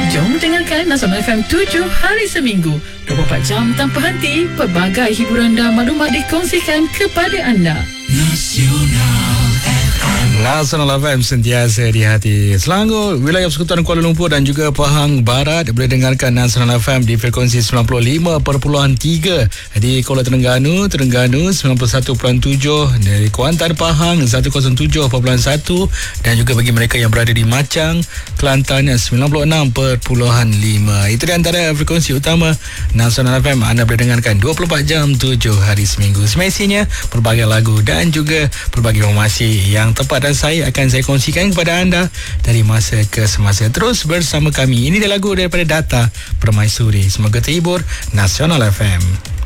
Jom dengarkan Nasional FM 7 hari seminggu 24 jam tanpa henti. Pelbagai hiburan dan maklumat dikongsikan kepada anda. Nasional FM sentiasa di hati Selangor, wilayah Persekutuan Kuala Lumpur dan juga Pahang Barat. Boleh dengarkan Nasional FM di frekuensi 95.3 di Kuala Terengganu 91.7, dari Kuantan Pahang 107.1, dan juga bagi mereka yang berada di Macang Kelantan 96.5. Itu di antara frekuensi utama Nasional FM. Anda boleh dengarkan 24 jam 7 hari seminggu. Semestinya pelbagai lagu dan juga pelbagai informasi yang tepat, dan saya kongsikan kepada anda dari masa ke semasa. Terus bersama kami. Ini dia lagu daripada Data Permaisuri. Semoga terhibur. Nasional FM.